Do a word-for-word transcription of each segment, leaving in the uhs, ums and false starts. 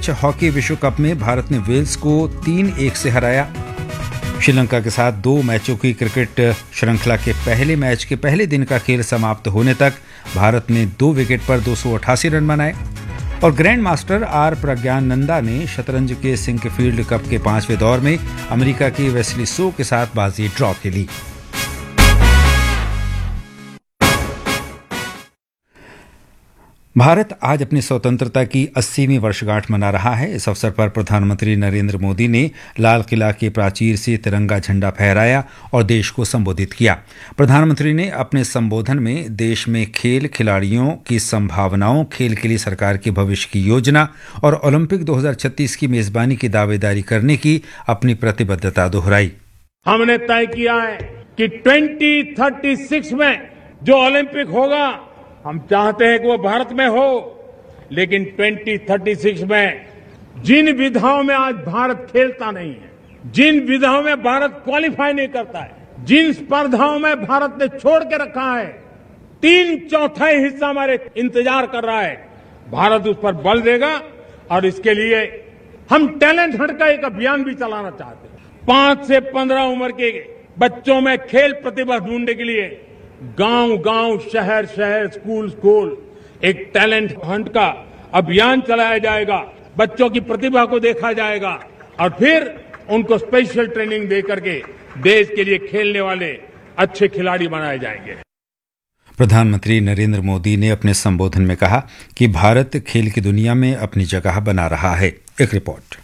Match hockey विश्व cup में भारत ने वेल्स को तीन एक से हराया। श्रीलंका के साथ दो मैचों की क्रिकेट श्रृंखला के पहले मैच के पहले दिन का खेल समाप्त होने तक भारत ने दो विकेट पर दो सौ अठासी रन बनाए। और ग्रैंड मास्टर आर प्रज्ञानंदा ने शतरंज के सिंकफील्ड कप के पांचवें दौर में अमेरिका की वेस्ली सो के साथ बाजी ड्रॉ खेली। भारत आज अपनी स्वतंत्रता की अस्सीवीं वर्षगांठ मना रहा है। इस अवसर पर प्रधानमंत्री नरेंद्र मोदी ने लाल किला के प्राचीर से तिरंगा झंडा फहराया और देश को संबोधित किया। प्रधानमंत्री ने अपने संबोधन में देश में खेल, खिलाड़ियों की संभावनाओं, खेल के लिए सरकार के भविष्य की योजना और ओलंपिक दो हज़ार छत्तीस की मेजबानी की दावेदारी करने की अपनी प्रतिबद्धता दोहराई। हमने तय किया है कि दो हज़ार छत्तीस में जो ओलंपिक होगा, हम चाहते हैं कि वो भारत में हो, लेकिन दो हज़ार छत्तीस में जिन विधाओं में आज भारत खेलता नहीं है, जिन विधाओं में भारत क्वालिफाई नहीं करता है, जिन स्पर्धाओं में भारत ने छोड़ के रखा है, तीन चौथाई हिस्सा हमारे इंतजार कर रहा है। भारत उस पर बल देगा और इसके लिए हम टैलेंट हंट का एक अभियान भी चलाना चाहते हैं। पांच से पंद्रह उम्र के बच्चों में खेल प्रतिभा ढूंढने के लिए गांव गांव, शहर शहर, स्कूल स्कूल एक टैलेंट हंट का अभियान चलाया जाएगा। बच्चों की प्रतिभा को देखा जाएगा और फिर उनको स्पेशल ट्रेनिंग दे करके देश के लिए खेलने वाले अच्छे खिलाड़ी बनाए जाएंगे। प्रधानमंत्री नरेंद्र मोदी ने अपने संबोधन में कहा कि भारत खेल की दुनिया में अपनी जगह बना रहा है। एक रिपोर्ट।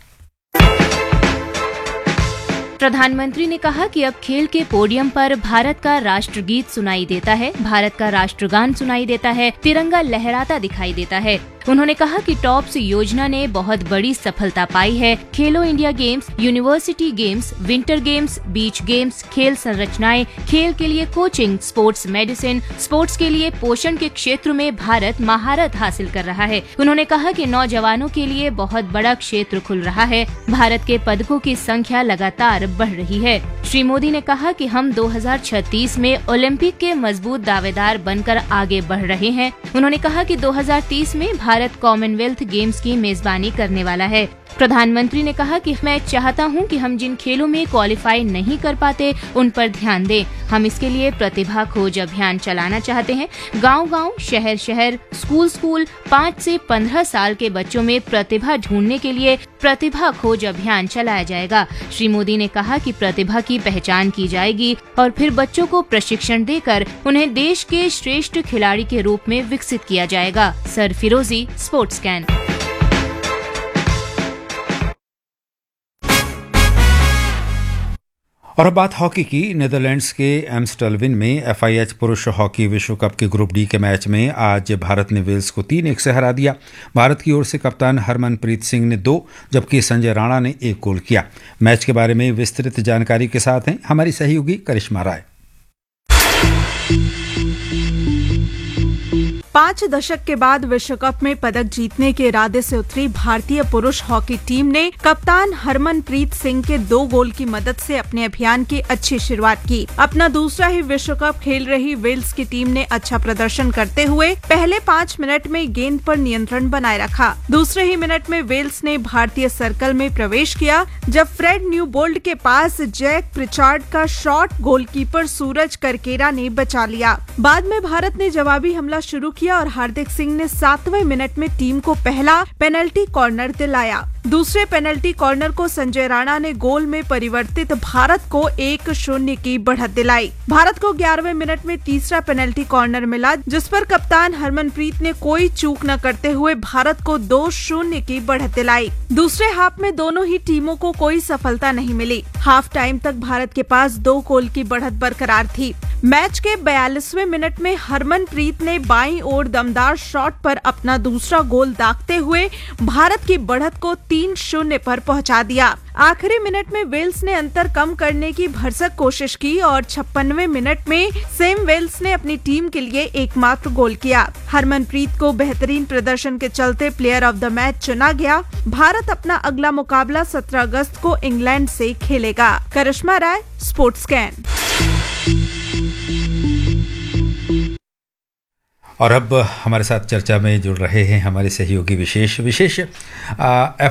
प्रधानमंत्री ने कहा कि अब खेल के पोडियम पर भारत का राष्ट्रगीत सुनाई देता है, भारत का राष्ट्रगान सुनाई देता है, तिरंगा लहराता दिखाई देता है। उन्होंने कहा कि टॉप्स योजना ने बहुत बड़ी सफलता पाई है। खेलो India games, university games, winter games, beach games, खेल संरचनाएं, खेल के लिए कोचिंग, स्पोर्ट्स मेडिसिन, स्पोर्ट्स के लिए पोषण के क्षेत्र में भारत महारत हासिल कर रहा है। उन्होंने कहा कि नौजवानों के लिए बहुत बड़ा क्षेत्र खुल रहा है। भारत के पदकों की संख्या लगातार बढ़ रही है। श्री मोदी ने कहा कि हम दो हज़ार छत्तीस में ओलंपिक के मजबूत दावेदार बनकर आगे बढ़ रहे हैं। उन्होंने कहा कि दो हज़ार तीस में भारत कॉमनवेल्थ गेम्स की मेजबानी करने वाला है। प्रधानमंत्री ने कहा कि मैं चाहता हूं कि हम जिन खेलों में क्वालिफाई नहीं कर पाते उन पर ध्यान दें। हम इसके लिए प्रतिभा खोज अभियान चलाना चाहते हैं। गांव-गांव, शहर-शहर, स्कूल-स्कूल, पाँच से पंद्रह साल के बच्चों में प्रतिभा ढूंढने के लिए प्रतिभा खोज अभियान चलाया जाएगा। श्री मोदी ने कहा कि प्रतिभा की पहचान की जाएगी और फिर बच्चों को प्रशिक्षण देकर उन्हें देश के श्रेष्ठ खिलाड़ी के रूप में विकसित किया जाएगा। सर फिरोजी, स्पोर्ट्स कैन। और अब बात हॉकी की। नीदरलैंड्स के एम्स्टलविन में एफ आई एच पुरुष हॉकी विश्व कप के ग्रुप डी के मैच में आज भारत ने वेल्स को तीन एक से हरा दिया। भारत की ओर से कप्तान हरमनप्रीत सिंह ने दो, जबकि संजय राणा ने एक गोल किया। मैच के बारे में विस्तृत जानकारी के साथ हैं हमारी सहयोगी करिश्मा राय। पांच दशक के बाद विश्व कप में पदक जीतने के इरादे से उतरी भारतीय पुरुष हॉकी टीम ने कप्तान हरमनप्रीत सिंह के दो गोल की मदद से अपने अभियान की अच्छी शुरुआत की। अपना दूसरा ही विश्व कप खेल रही वेल्स की टीम ने अच्छा प्रदर्शन करते हुए पहले पाँच मिनट में गेंद पर नियंत्रण बनाए रखा। दूसरे ही मिनट में वेल्स ने भारतीय सर्कल में प्रवेश किया, जब फ्रेड न्यूबोल्ड के पास जैक प्रिचार्ड का शॉट गोलकीपर सूरज करकेरा ने बचा लिया। बाद में भारत ने जवाबी हमला शुरू किया और हार्दिक सिंह ने सातवें मिनट में टीम को पहला पेनल्टी कॉर्नर दिलाया। दूसरे पेनल्टी कॉर्नर को संजय राणा ने गोल में परिवर्तित भारत को एक शून्य की बढ़त दिलाई। भारत को ग्यारहवें मिनट में तीसरा पेनल्टी कॉर्नर मिला, जिस पर कप्तान हरमनप्रीत ने कोई चूक न करते हुए भारत को दो शून्य की बढ़त दिलाई। दूसरे हाफ में दोनों ही टीमों को कोई सफलता नहीं मिली। हाफ टाइम तक भारत के पास दो गोल की बढ़त बरकरार थी। मैच के बयालीसवें मिनट में हरमनप्रीत ने बाईं ओर दमदार शॉट पर अपना दूसरा गोल दागते हुए भारत की बढ़त को तीन शून्य पर पहुंचा दिया। आखिरी मिनट में वेल्स ने अंतर कम करने की भरसक कोशिश की और छप्पनवें मिनट में सेम वेल्स ने अपनी टीम के लिए एकमात्र गोल किया। हरमनप्रीत को बेहतरीन प्रदर्शन के चलते प्लेयर ऑफ द मैच चुना गया। भारत अपना अगला मुकाबला सत्रह अगस्त को इंग्लैंड से खेलेगा। करिश्मा राय, स्पोर्ट्स कैन। और अब हमारे साथ चर्चा में जुड़ रहे हैं हमारे सहयोगी विशेष विशेष